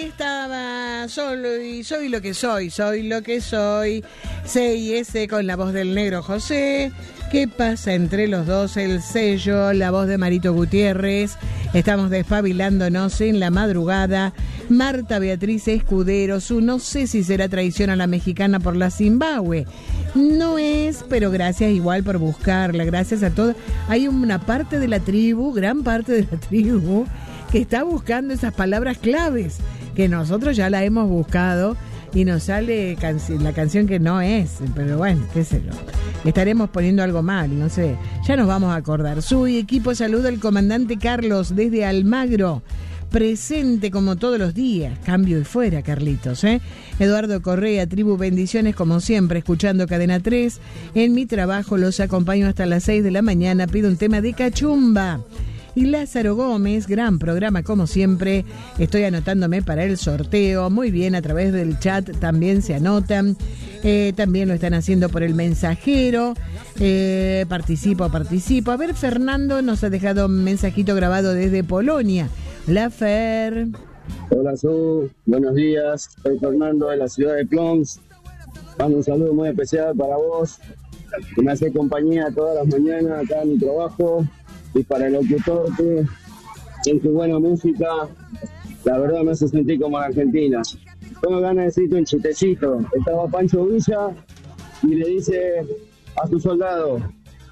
Ahí estaba, soy lo que soy lo que soy. C&S con la voz del negro José. ¿Qué pasa entre los dos? El sello, la voz de Marito Gutiérrez. Estamos despabilándonos en la madrugada. Marta Beatriz Escudero, su no sé si será traición a la mexicana por la Zimbabue. No es, pero gracias igual por buscarla. Gracias a todos. Hay una parte de la tribu, gran parte de la tribu, que está buscando esas palabras claves, que nosotros ya la hemos buscado y nos sale la canción que no es, pero bueno, qué sé yo. Estaremos poniendo algo mal, no sé, ya nos vamos a acordar. Su equipo saluda al comandante Carlos desde Almagro, presente como todos los días. Cambio y fuera, Carlitos, Eduardo Correa, tribu, bendiciones como siempre, escuchando Cadena 3. En mi trabajo los acompaño hasta las 6 de la mañana, pido un tema de Cachumba. Y Lázaro Gómez, gran programa como siempre, estoy anotándome para el sorteo, muy bien, a través del chat también se anotan, también lo están haciendo por el mensajero, participo. A ver, Fernando nos ha dejado un mensajito grabado desde Polonia. La Fer. Hola, Su, buenos días, soy Fernando de la ciudad de Plons, mando un saludo muy especial para vos, que me hace compañía todas las mañanas acá en mi trabajo. Y para el locutor que en tu buena música, la verdad me hace sentir como en Argentina. Tengo ganas de decirte un chistecito. Estaba Pancho Villa y le dice a su soldado: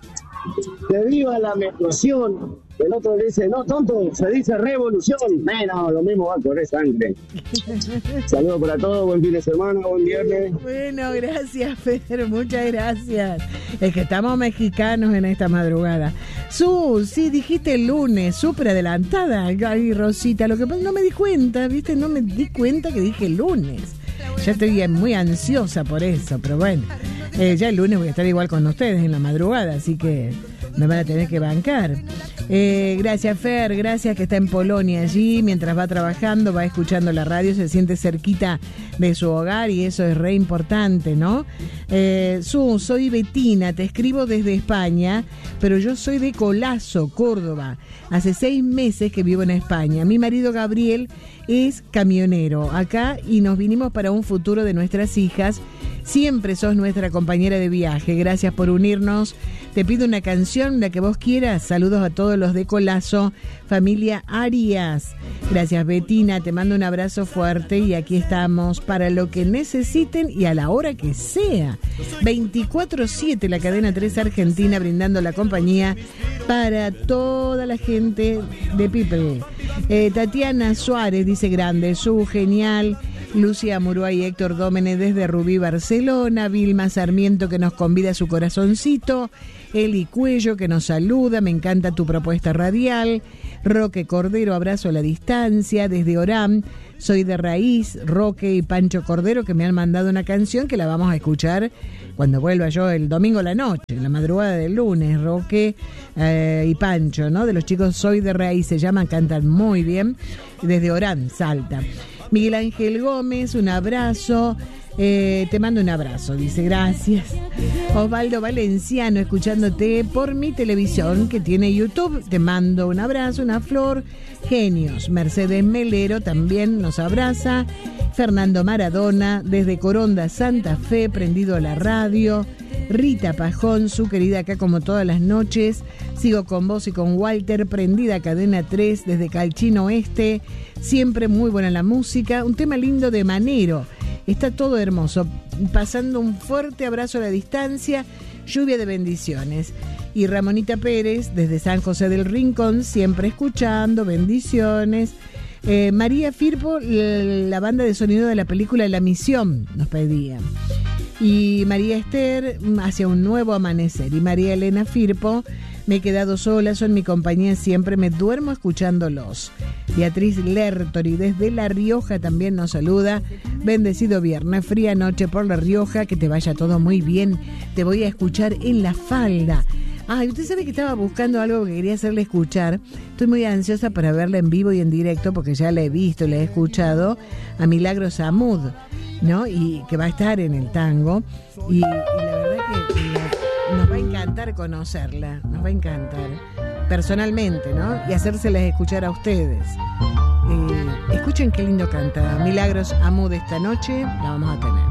¡que viva la menstruación! El otro le dice: no, tonto, se dice revolución. No, lo mismo va a correr sangre. Saludos para todos, buen fin de semana, buen viernes. Bueno, gracias, Fer, muchas gracias. Es que estamos mexicanos en esta madrugada. Sí, dijiste el lunes, súper adelantada. Ay, Rosita, lo que pasa, no me di cuenta, ¿viste? No me di cuenta que dije el lunes. Ya estoy muy ansiosa por eso, pero bueno, ya el lunes voy a estar igual con ustedes en la madrugada, así que me van a tener que bancar. Gracias, Fer, gracias, que está en Polonia allí, mientras va trabajando, va escuchando la radio, se siente cerquita de su hogar y eso es re importante, ¿no? Soy Betina, te escribo desde España, pero yo soy de Colazo, Córdoba. Hace 6 meses que vivo en España. Mi marido Gabriel es camionero acá y nos vinimos para un futuro de nuestras hijas. Siempre sos nuestra compañera de viaje. Gracias por unirnos. Te pido una canción, la que vos quieras. Saludos a todos los de Colazo, familia Arias. Gracias, Betina. Te mando un abrazo fuerte y aquí estamos para lo que necesiten y a la hora que sea. 24/7, la cadena 3 Argentina, brindando la compañía para toda la gente de People. Tatiana Suárez dice: grande, genial. Lucia Muruay y Héctor Dómenes desde Rubí, Barcelona. Vilma Sarmiento, que nos convida a su corazoncito. Eli Cuello, que nos saluda, me encanta tu propuesta radial. Roque Cordero, abrazo a la distancia desde Orán. Soy de Raíz. Roque y Pancho Cordero, que me han mandado una canción que la vamos a escuchar cuando vuelva yo el domingo a la noche, en la madrugada del lunes. Roque y Pancho, ¿no? De los chicos Soy de Raíz, se llaman, cantan muy bien, desde Orán, Salta. Miguel Ángel Gómez, un abrazo. Te mando un abrazo, dice, gracias. Osvaldo Valenciano, escuchándote por mi televisión que tiene YouTube. Te mando un abrazo, una flor. Genios. Mercedes Melero también nos abraza. Fernando Maradona, desde Coronda, Santa Fe, prendido a la radio. Rita Pajón, su querida, acá como todas las noches. Sigo con vos y con Walter, prendida a Cadena 3 desde Calchín Oeste. Siempre muy buena la música. Un tema lindo de Manero. Está todo hermoso. Pasando un fuerte abrazo a la distancia. Lluvia de bendiciones. Y Ramonita Pérez, desde San José del Rincón, siempre escuchando. Bendiciones. María Firpo, la banda de sonido de la película La Misión, nos pedía. Y María Esther, hacia un nuevo amanecer. Y María Elena Firpo, me he quedado sola, son mi compañía siempre, me duermo escuchándolos. Beatriz Lertori, desde La Rioja, también nos saluda. Bendecido viernes, fría noche por La Rioja, que te vaya todo muy bien. Te voy a escuchar en la falda. Ay, usted sabe que estaba buscando algo que quería hacerle escuchar. Estoy muy ansiosa para verla en vivo y en directo, porque ya la he visto, la he escuchado, a Milagros Amud, ¿no? Y que va a estar en el tango. Y la verdad que nos va a encantar conocerla, nos va a encantar personalmente, ¿no? Y hacérselas escuchar a ustedes. Escuchen qué lindo canta Milagros Amud esta noche, la vamos a tener.